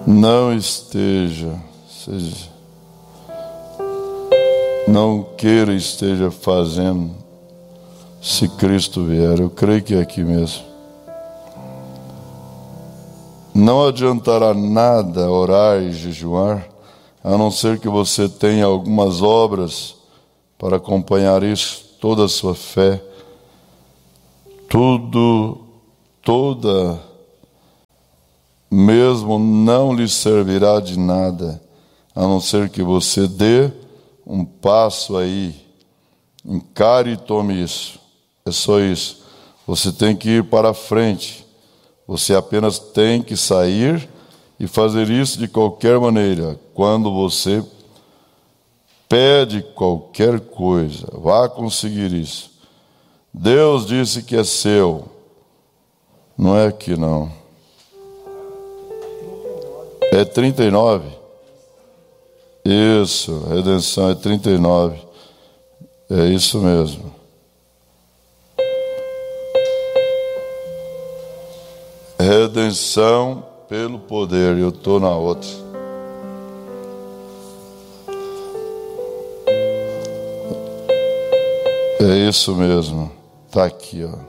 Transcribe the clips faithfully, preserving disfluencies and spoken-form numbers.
não esteja, seja, não queira esteja fazendo se Cristo vier. Eu creio que é aqui mesmo. Não adiantará nada orar e jejuar, a não ser que você tenha algumas obras para acompanhar isso, toda a sua fé, tudo, toda, mesmo não lhe servirá de nada, a não ser que você dê um passo aí, encare e tome isso. É só isso. Você tem que ir para a frente. Você apenas tem que sair e fazer isso de qualquer maneira. Quando você pede qualquer coisa, vá conseguir isso. Deus disse que é seu. Não é que não. É trinta e nove? Isso, redenção é trinta e nove. É isso mesmo. Redenção pelo poder. Eu estou na outra. É isso mesmo. Está aqui, ó.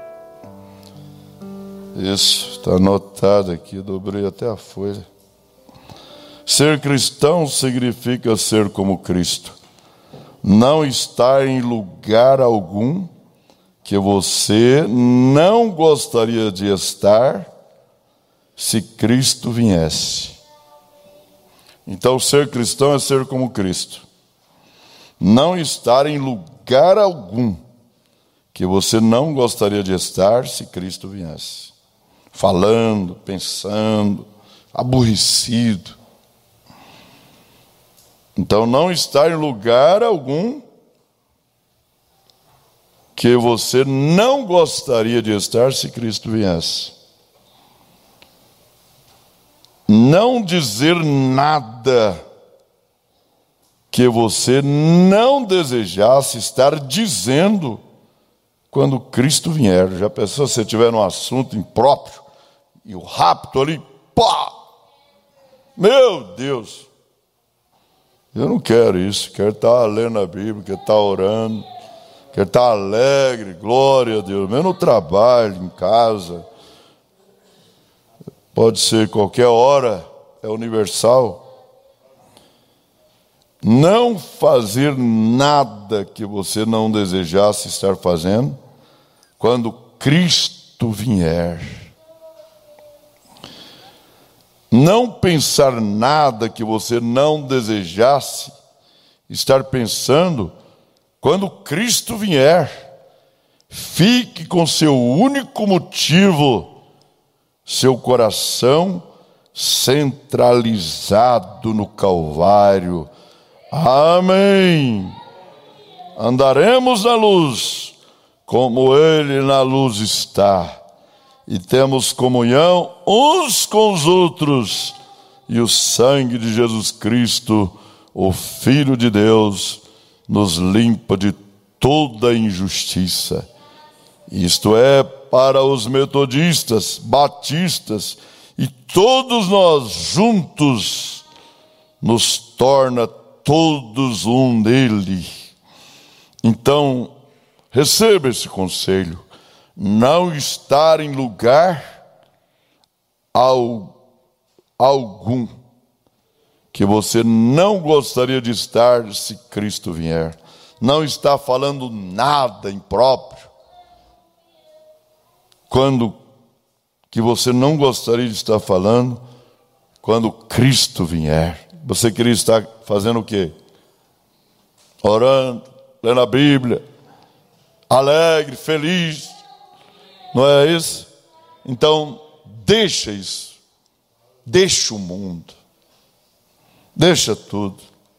Isso, está anotado aqui. Dobrei até a folha. Ser cristão significa ser como Cristo. Não estar em lugar algum que você não gostaria de estar se Cristo viesse. Então, ser cristão é ser como Cristo. Não estar em lugar algum que você não gostaria de estar se Cristo viesse. Falando, pensando, aborrecido. Então, não estar em lugar algum que você não gostaria de estar se Cristo viesse. Não dizer nada que você não desejasse estar dizendo quando Cristo vier. Já pensou se você tiver um assunto impróprio e o rapto ali, pá! Meu Deus! Eu não quero isso, quero estar lendo a Bíblia, quero estar orando, quero estar alegre, glória a Deus, mesmo no trabalho, em casa. Pode ser qualquer hora, é universal. Não fazer nada que você não desejasse estar fazendo quando Cristo vier. Não pensar nada que você não desejasse estar pensando quando Cristo vier. Fique com seu único motivo, seu coração centralizado no Calvário. Amém. Andaremos na luz, como Ele na luz está. E temos comunhão uns com os outros. E o sangue de Jesus Cristo, o Filho de Deus, nos limpa de toda injustiça. Isto é para os metodistas, batistas e todos nós juntos, nos torna todos um nele. Então, receba esse conselho. Não estar em lugar algum que você não gostaria de estar se Cristo vier. Não está falando nada impróprio quando que você não gostaria de estar falando quando Cristo vier. Você queria estar fazendo o quê? Orando, lendo a Bíblia, alegre, feliz. Não é isso? Então, deixa isso. Deixa o mundo. Deixa tudo.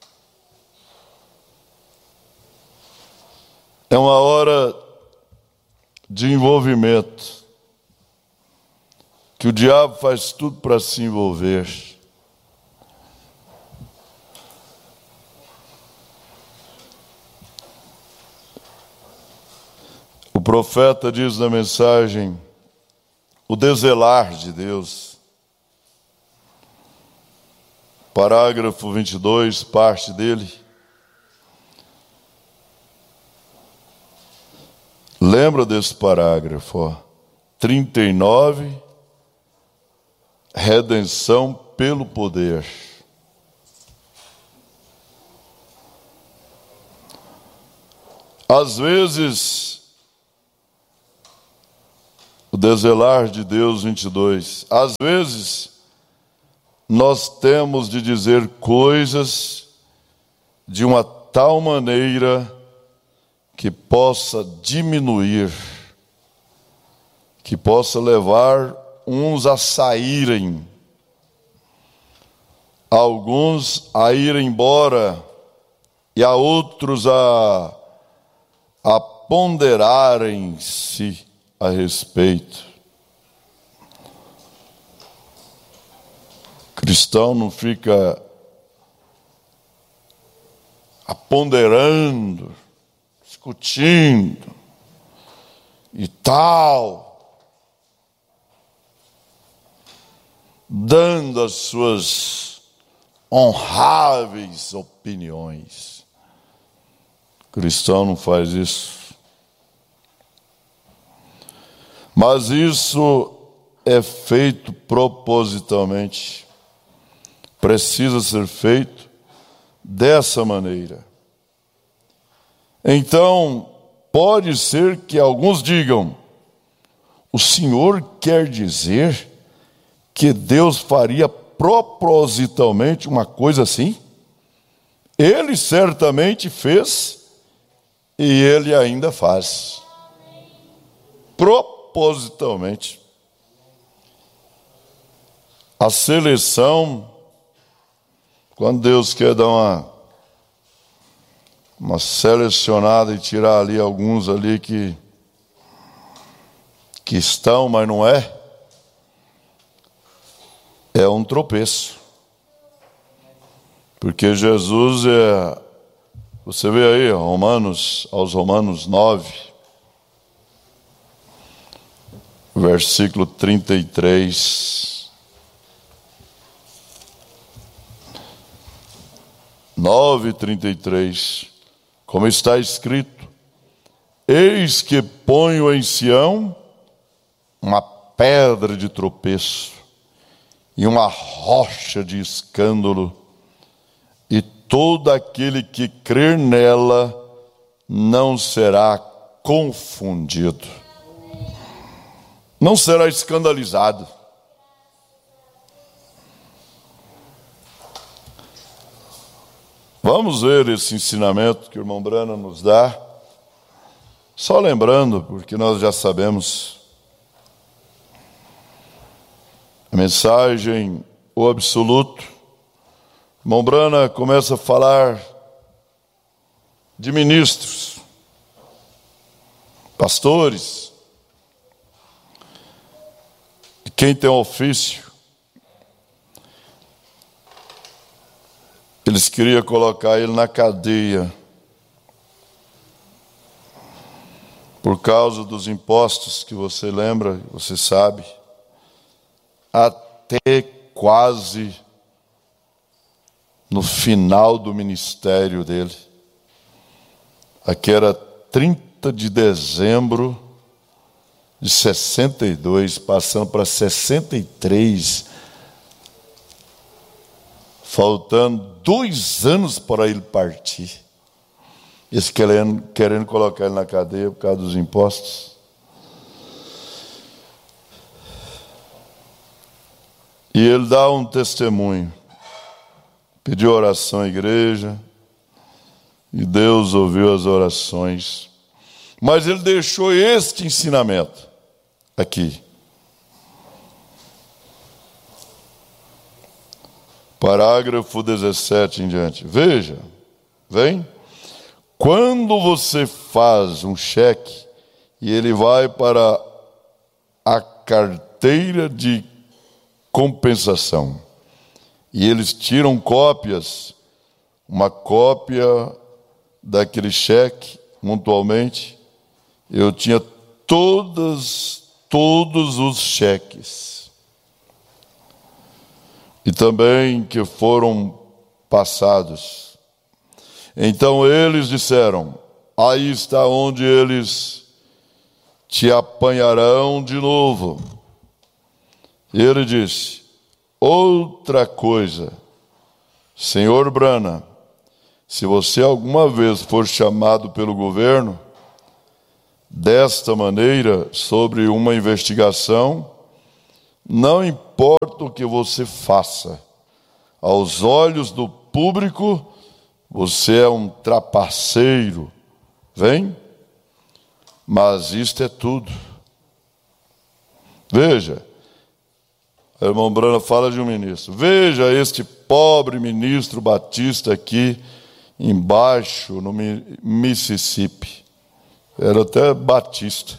É uma hora de envolvimento. Que o diabo faz tudo para se envolver. O profeta diz na mensagem, o deselar de Deus. parágrafo vinte e dois, parte dele. Lembra desse parágrafo, ó. trinta e nove, redenção pelo poder. Às vezes, o deselar de Deus, vinte e dois, às vezes, nós temos de dizer coisas de uma tal maneira que possa diminuir, que possa levar uns a saírem, alguns a irem embora e a outros a, a ponderarem-se a respeito. O cristão não fica ponderando, discutindo e tal, dando as suas honráveis opiniões. O cristão não faz isso. Mas isso é feito propositalmente. Precisa ser feito dessa maneira. Então, pode ser que alguns digam: o Senhor quer dizer que Deus faria propositalmente uma coisa assim? Ele certamente fez e Ele ainda faz. Propositalmente. A seleção, quando Deus quer dar uma uma selecionada e tirar ali alguns ali que que estão, mas não é, é um tropeço. Porque Jesus é, você vê aí, Romanos, aos Romanos nove, versículo trinta e três. nove, trinta e três. Como está escrito: eis que ponho em Sião uma pedra de tropeço e uma rocha de escândalo, e todo aquele que crer nela não será confundido, não será escandalizado. Vamos ver esse ensinamento que o irmão Brana nos dá. Só lembrando, porque nós já sabemos. A mensagem, o absoluto. O irmão Brana começa a falar de ministros, pastores, de quem tem ofício. Eles queriam colocar ele na cadeia por causa dos impostos que você lembra, você sabe, até quase no final do ministério dele. Aqui era trinta de dezembro de sessenta e dois, passando para sessenta e três, faltando dois anos para ele partir. Eles querendo, querendo colocar ele na cadeia por causa dos impostos. E ele dá um testemunho. Pediu oração à igreja. E Deus ouviu as orações. Mas ele deixou este ensinamento aqui. Parágrafo dezessete em diante. Veja, vem. Quando você faz um cheque e ele vai para a carteira de compensação e eles tiram cópias, uma cópia daquele cheque, mutualmente, eu tinha todas, todos os cheques. e também que foram passados. Então eles disseram: aí está onde eles te apanharão de novo. E ele disse: outra coisa, senhor Brana, se você alguma vez for chamado pelo governo desta maneira sobre uma investigação, não importa o que você faça, aos olhos do público você é um trapaceiro, vem? Mas isto é tudo. Veja, o irmão Brana fala de um ministro. Veja este pobre ministro batista aqui embaixo no Mississippi. Era até batista.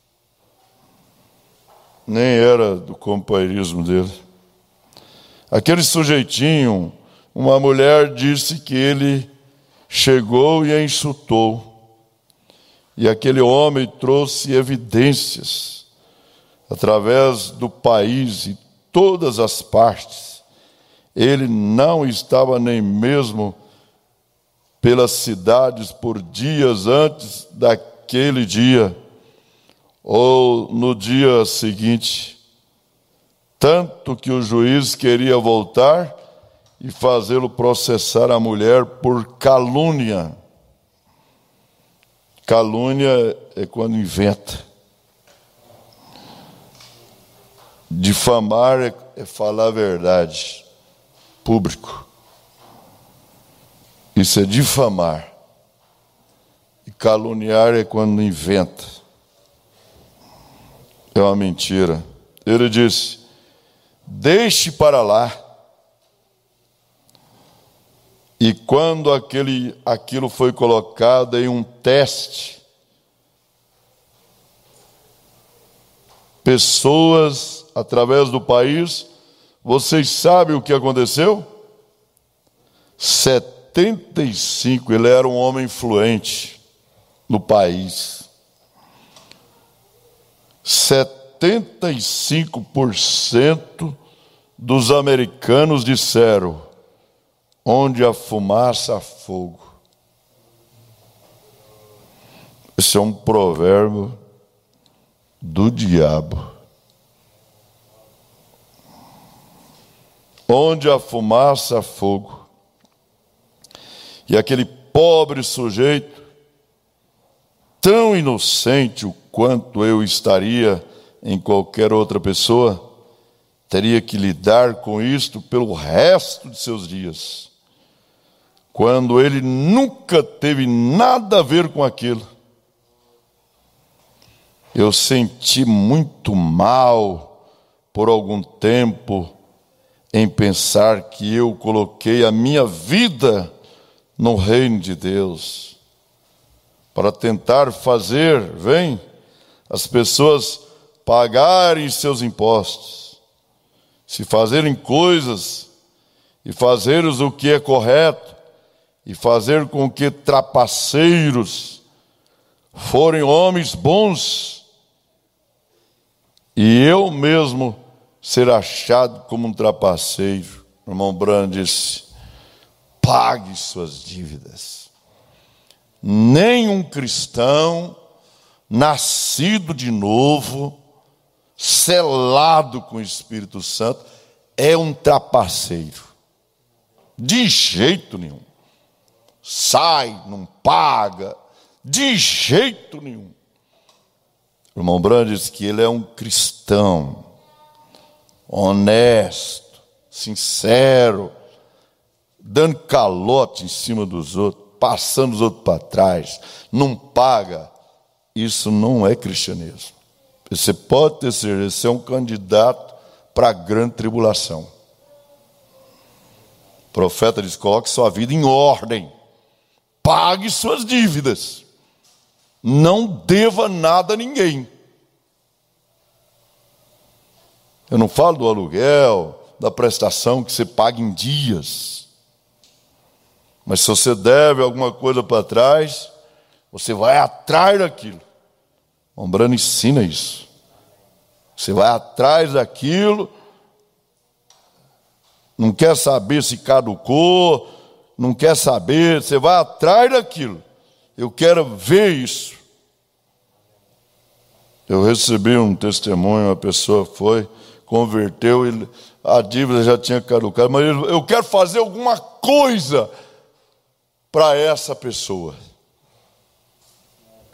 Nem era do companheirismo dele. Aquele sujeitinho, uma mulher disse que ele chegou e a insultou. E aquele homem trouxe evidências através do país e todas as partes. Ele não estava nem mesmo pelas cidades por dias antes daquele dia, ou no dia seguinte, tanto que o juiz queria voltar e fazê-lo processar a mulher por calúnia. Calúnia é quando inventa. Difamar é, é falar a verdade, público. Isso é difamar. E caluniar é quando inventa. É uma mentira. Ele disse: deixe para lá. E quando aquele, aquilo foi colocado em um teste, pessoas através do país, vocês sabem o que aconteceu? setenta e cinco, ele era um homem influente no país. setenta e cinco por cento dos americanos disseram: onde a fumaça, há fogo. Esse é um provérbio do diabo. Onde a fumaça, há fogo. E aquele pobre sujeito, tão inocente o quanto eu estaria em qualquer outra pessoa, teria que lidar com isto pelo resto de seus dias, quando ele nunca teve nada a ver com aquilo. Eu senti muito mal por algum tempo em pensar que eu coloquei a minha vida no reino de Deus, para tentar fazer, vem, as pessoas pagarem seus impostos, se fazerem coisas e fazerem o que é correto, e fazer com que trapaceiros forem homens bons, e eu mesmo ser achado como um trapaceiro. O irmão Brand disse: pague suas dívidas. Nenhum cristão nascido de novo, selado com o Espírito Santo, é um trapaceiro. De jeito nenhum. Sai, não paga. De jeito nenhum. O irmão Brand diz que ele é um cristão honesto, sincero, dando calote em cima dos outros, passando os outros para trás, não paga. Isso não é cristianismo. Você pode ter certeza, você é um candidato para a grande tribulação. O profeta diz: coloque sua vida em ordem, pague suas dívidas, não deva nada a ninguém. Eu não falo do aluguel, da prestação que você paga em dias. Mas se você deve alguma coisa para trás, você vai atrás daquilo. O Ombrano ensina isso. Você vai atrás daquilo Não quer saber se caducou, não quer saber, você vai atrás daquilo. Eu quero ver isso. Eu recebi um testemunho, uma pessoa foi, converteu, e a dívida já tinha caducado, mas eu quero fazer alguma coisa para essa pessoa.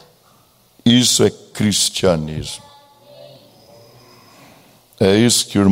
Isso é cristianismo. É isso que o irmão